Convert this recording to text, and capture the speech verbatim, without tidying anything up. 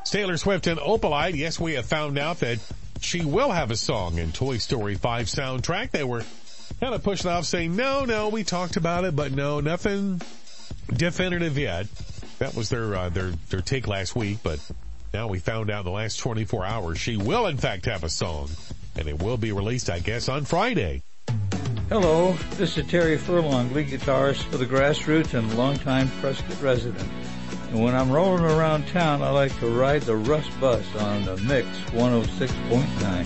Taylor Swift and Opalite. Yes, we have found out that she will have a song in Toy Story five soundtrack. They were kind of pushing off saying, no, no, we talked about it, but no, nothing definitive yet. That was their, uh, their, their take last week, but now we found out in the last twenty-four hours she will in fact have a song, and it will be released, I guess, on Friday. Hello, this is Terry Furlong, lead guitarist for the Grassroots and longtime Prescott resident. And when I'm rolling around town, I like to ride the Russ Bus on the Mix one oh six point nine.